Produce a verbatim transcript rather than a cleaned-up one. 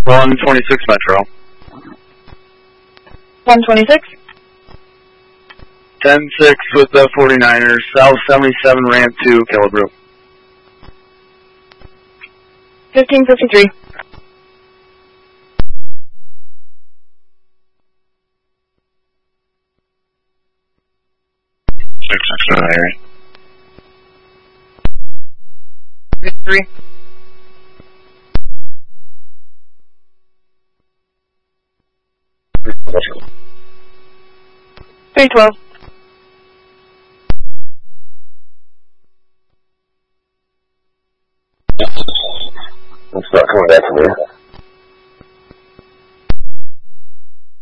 one twenty-six Metro. one twenty-six. ten six with the forty-niners, South seventy-seven, ramp two, Killebrew. fifteen fifty-three. six six seven, Harry. Three. three twelve. It's not coming back to me.